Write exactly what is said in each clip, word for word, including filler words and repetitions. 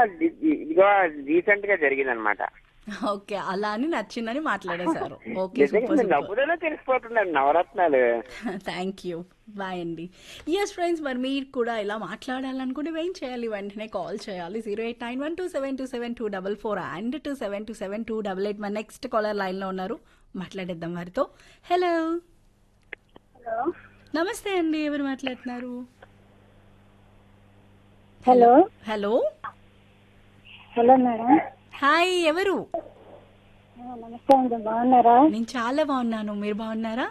The- the- ఇదిగో recent గా జరిగింది అనమాట. ఓకే, అలా అని నచ్చిందని మాట్లాడేశారు. ఓకే, నిజంగా సూపర్ మీరు super. నవ్వుదలో తెలిసిపోతున్నాడు Navaratnalu. Thank you. Bye అండి. ఎస్ ఫ్రెండ్స్, మరి మీరు కూడా ఇలా మాట్లాడాలనుకుంటే ఏం చేయాలి? వెంటనే కాల్ చేయాలి zero eight nine one two seven two seven two double four and two seven two seven two double eight. మన నెక్స్ట్ కాలర్ లైన్లో ఉన్నారు, మాట్లాడేద్దాం వారితో. హలో హలో నమస్తే అండి, ఎవరు మాట్లాడుతున్నారు? Hello hello hello madam. Hi, ఎవరు? ఆ, నమస్తే అండి, బాగున్నారా? నేను చాలా బాగున్నాను, మీరు బాగున్నారా?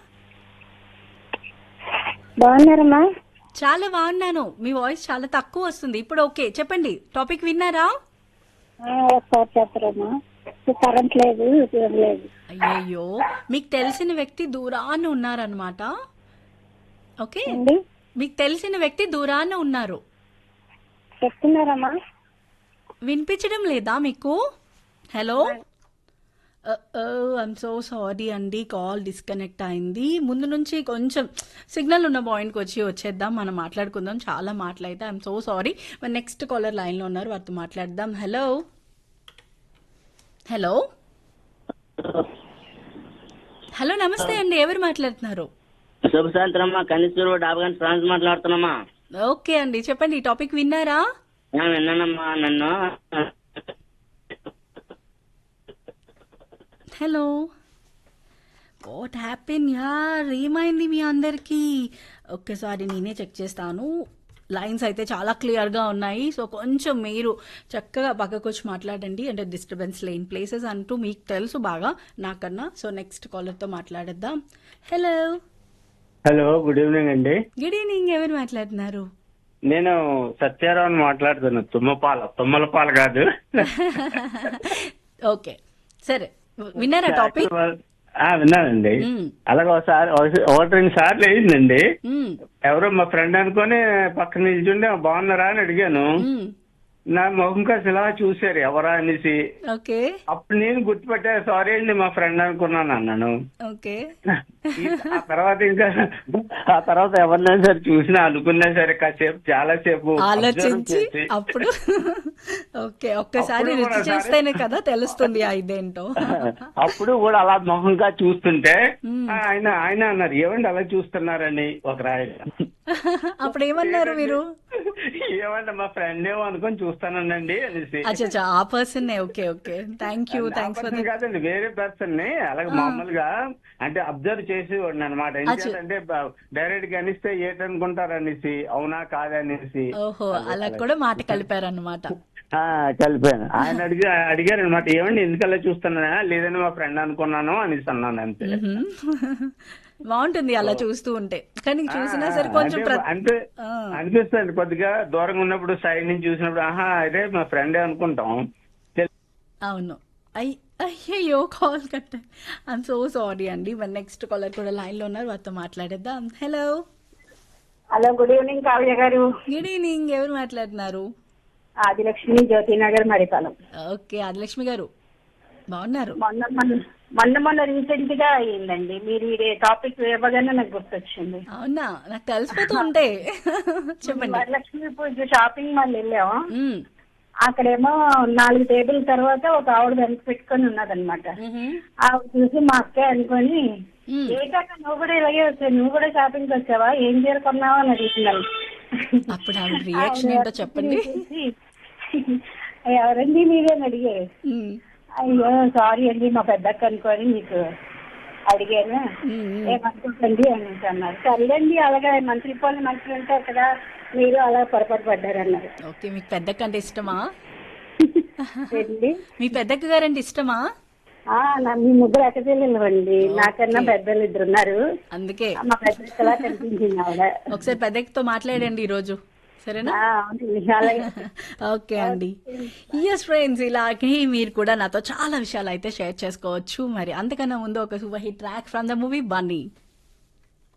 బాగున్నారమ్మా? చాలా బాగున్నాను. మీ వాయిస్ చాలా తక్కువ వస్తుంది. ఇప్పుడు ఓకే, చెప్పండి, టాపిక్ విన్నారా? ఆ, ఒకసారి చెప్పరమ్మా. కరెంట్ లేదు, ఏం లేదు. అయ్యయ్యో, మీకు తెలిసిన వ్యక్తి దూరాన ఉన్నారనమాట. ఓకే, అండి మీకు తెలిసిన వ్యక్తి దూరాన ఉన్నారు. చెప్తున్నారమ్మా? వినిపించడం లేదా మీకు? హలో, ఐఎమ్ సో సారీ అండి, కాల్ డిస్కనెక్ట్ అయింది. ముందు నుంచి కొంచెం సిగ్నల్ ఉన్న పాయింట్కి వచ్చి వచ్చేద్దాం, మనం మాట్లాడుకుందాం. చాలా మాట్లాడితే ఐఎమ్ సో సారీ. మన నెక్స్ట్ కాలర్ లైన్లో ఉన్నారు, వారితో మాట్లాడదాం. హలో హలో హలో నమస్తే అండి, ఎవరు మాట్లాడుతున్నారు? శుభ సాయంత్రం అమ్మా, కనీసూరు డాబగన్ ఫ్రాన్స్ మాట్లాడుతున్నామా. ఓకే అండి, చెప్పండి, ఈ టాపిక్ విన్నారా? ఆ, విన్నానమ్మా. నన్ను హలో, వాట్ హ్యాపెన్ యార్, ఏమైంది మీ అందరికీ? ఒక్కసారి నేనే చెక్ చేస్తాను. లైన్స్ అయితే చాలా క్లియర్గా ఉన్నాయి, సో కొంచెం మీరు చక్కగా పక్కకు వచ్చి మాట్లాడండి, అంటే డిస్టర్బెన్స్ లేని ప్లేసెస్ అంటూ మీకు తెలుసు బాగా నాకన్నా. సో నెక్స్ట్ కాలర్తో మాట్లాడేద్దాం. హలో హలో, గుడ్ ఈవినింగ్ అండి. గుడ్ ఈవినింగ్, ఎవరు మాట్లాడుతున్నారు? నేను సత్యారావు మాట్లాడుతున్నా. తుమ్మపాల తుమ్మలపాల కాదు. ఓకే, సరే, విన్నారా టాపిక్? ఆ, విన్నానండి. మ్మ్. అలాగే ఒకసారి ఒక- ఒకటి రెండు సార్లు అయిందండి. మ్మ్. ఎవరో మా ఫ్రెండ్ అనుకొని పక్కన నిల్చుండి బాగున్నారా అని అడిగాను. మ్మ్. నా ముఖం కాస్త ఇలా చూశారు ఎవరా అనేసి. ఓకే అప్పుడు నేను గుర్తుపట్టా, సారీ అండి మా ఫ్రెండ్ అనుకున్నాను అన్నాను. ఓకే ఈ- ఆ తర్వాత ఇంకా ఆ తర్వాత ఎవరినైనా సరే చూసినా అనుకున్నా సరే కాసేపు చాలా సేపు ఆలోచించి observe చేసి, అప్పుడు ఓకే, ఒక్కసారి అప్పుడు రుచి కూడా చూస్తేనే కదా తెలుస్తుంది ఆ ఇదేంటో. అప్పుడు కూడా అలా మొహంగా చూస్తుంటే మ్మ్. ఆ, ఆయన ఆయన అన్నారు, ఏమండి అలా చూస్తున్నారని ఒక రాయ. అప్పుడు ఏమన్నారు మీరు? ఏమంటే మా ఫ్రెండ్ ఏమో అనుకొని చూస్తానండి అనేసి. అచ్చా, ఆ person. Okay okay, thank you, ఆ థ్యాంక్స్ ఫర్ person ద. కాదండి, వేరే పర్సన్ ని అలాగే మామూలుగా అంటే అబ్జర్వ్ చేసి అనమాట. ఎందుకంటే డైరెక్ట్ గా అనిస్తే ఏటనుకుంటారు అనేసి, అవునా కాదనేసి. ఓహో, అలా కూడా మాట కలిపారన్నమాట. ఆ, కలిపాను. ఆయన అడిగి అడిగారు అనమాట, ఏమండి ఎందుకలా చూస్తున్నా? లేదని మా ఫ్రెండ్ అనుకున్నాను అనేసి అన్నాను అంతే. మ్హూ. బాగుంటుంది అలా చూస్తూ ఉంటే, కానీ చూసినా సరే కొంచెం అంటే ప్ర- అంటే ఆ, అనిపిస్తుంది కొద్దిగా దూరంగా ఉన్నప్పుడు, సైడ్ నుంచి చూసినప్పుడు ఆహా అదే మా ఫ్రెండే అనుకుంటాం. అవును. అయ్ అయ్యయ్యో, call cut. I'm so sorry అండి. మన నెక్స్ట్ కాలర్ కూడా లైన్ లో ఉన్నారు, వారితో మాట్లాడేద్దాం. Hello hello, good evening Kavya గారు. గుడ్ ఈవినింగ్, ఎవరు మాట్లాడుతున్నారు? ఆదిలక్ష్మి, జ్యోతినగర్, మరిపాలెం. ఓకే, ఆదిలక్ష్మి గారు బాగున్నారు? మొన్న మొన్న మొన్న మొన్న రీసెంట్ గా అయ్యిందండి. మీరు ఈ టాపిక్ ఇవ్వగానే నాకు గుర్తొచ్చింది. అవునా, నాకు తెలిసిపోతూ ఉంటే చెప్పండి. వరలక్ష్మి పూజ షాపింగ్ మాల్ వెళ్ళాము. మ్మ్. అక్కడేమో నాలుగు టేబుల్ తర్వాత ఒక ఆవిడ వెనక పెట్టుకొని ఉన్నదన్నమాట. మ్హూ. ఆవిడ చూసి మా అక్క అనుకొని, మ్మ్. ఏకాక నువ్వు కూడా ఇలాగే వచ్చావు, నువ్వు కూడా షాపింగ్ కి వచ్చావా, ఏం చేరుకున్నావా అని అడుగుతున్నాను. అప్పుడు ఆవిడ రియాక్షన్ ఏంటో చెప్పండి. ఎవరండి మీరేని అడిగారు. మ్మ్. అయ్యో సారీ అండి, మా పెద్దక్క అనుకొని మీకు అడిగాను, మ్మ్. ఏమనుకుంటుంది అనేసి అన్నారు. సరేండి, అలాగే మంత్రి పోలు మంత్రి ఉంటారు కదా, మీరు అలా పొరపాటు పడ్డారు అన్నారు. ఓకే, మీకు పెద్దక్క అంటే ఇష్టమా? ఏంటి? మీ పెద్దక్క గారంటే ఇష్టమా? ఆ, నా- మీ ముగ్గురు అక్క చెల్లెళ్ళండి, నాకన్నా పెద్దలు ఇద్దరు ఉన్నారు. అందుకే మా పెద్దలా కనిపించింది ఆవిడ. ఒకసారి పెద్దక్కతో మాట్లాడండి ఈరోజు, సరేనా? ఆ, అవునండి, అలాగే. ఓకే అండి. ఎస్ ఫ్రెండ్స్, ఇలాగే మీరు కూడా నాతో చాలా విషయాలు అయితే షేర్ చేసుకోవచ్చు. మరి అంతకన్నా ముందు ఒక super hit track from the movie Bunny.